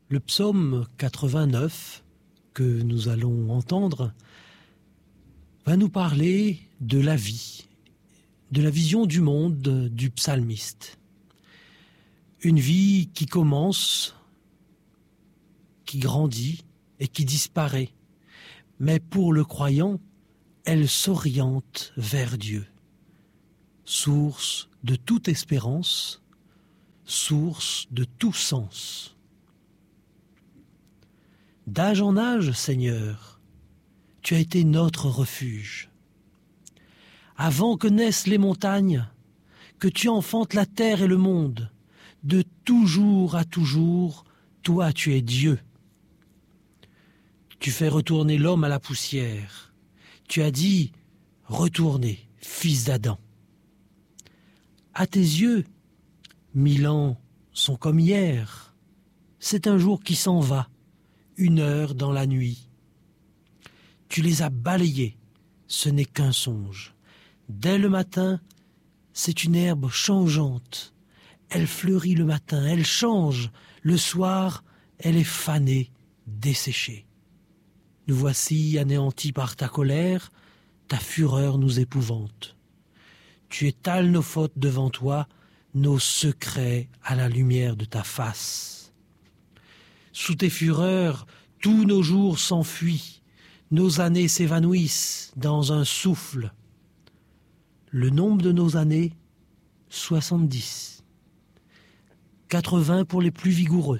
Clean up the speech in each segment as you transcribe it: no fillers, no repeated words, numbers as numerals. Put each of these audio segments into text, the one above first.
Le psaume 89 que nous allons entendre va nous parler de la vie, de la vision du monde du psalmiste. Une vie qui commence, qui grandit et qui disparaît. Mais pour le croyant, elle s'oriente vers Dieu, source de toute espérance, source de tout sens. D'âge en âge, Seigneur, tu as été notre refuge. Avant que naissent les montagnes, que tu enfantes la terre et le monde, de toujours à toujours, toi tu es Dieu. Tu fais retourner l'homme à la poussière. Tu as dit, retournez, fils d'Adam. À tes yeux, 1000 ans sont comme hier. C'est un jour qui s'en va, 1 heure dans la nuit. Tu les as balayés, ce n'est qu'un songe. Dès le matin, c'est une herbe changeante. Elle fleurit le matin, elle change. Le soir, elle est fanée, desséchée. Nous voici anéantis par ta colère, ta fureur nous épouvante. Tu étales nos fautes devant toi, nos secrets à la lumière de ta face. Sous tes fureurs, tous nos jours s'enfuient, nos années s'évanouissent dans un souffle. Le nombre de nos années, 70. 80 pour les plus vigoureux.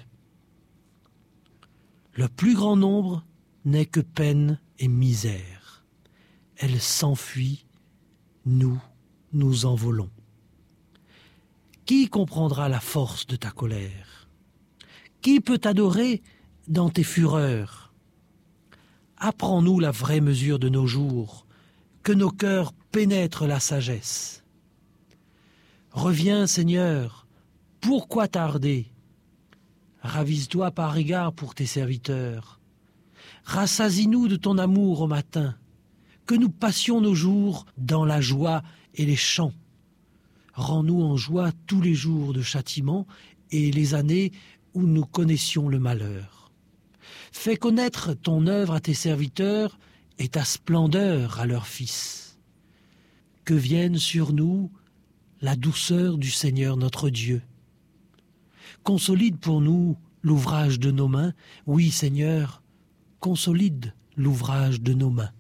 Le plus grand nombre n'est que peine et misère. Elle s'enfuit, nous envolons. Qui comprendra la force de ta colère? Qui peut t'adorer dans tes fureurs? Apprends-nous la vraie mesure de nos jours, que nos cœurs pénètrent la sagesse. Reviens, Seigneur, pourquoi tarder? Ravise-toi par égard pour tes serviteurs. Rassasie-nous de ton amour au matin, que nous passions nos jours dans la joie et les chants. Rends-nous en joie tous les jours de châtiment et les années où nous connaissions le malheur. Fais connaître ton œuvre à tes serviteurs et ta splendeur à leurs fils. Que vienne sur nous la douceur du Seigneur notre Dieu. Consolide pour nous l'ouvrage de nos mains. Oui, Seigneur, consolide l'ouvrage de nos mains.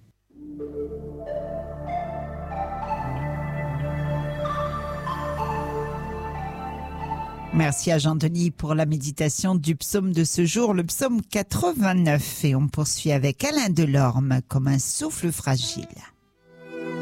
Merci à Jean-Denis pour la méditation du psaume de ce jour, le psaume 89. Et on poursuit avec Alain Delorme, comme un souffle fragile.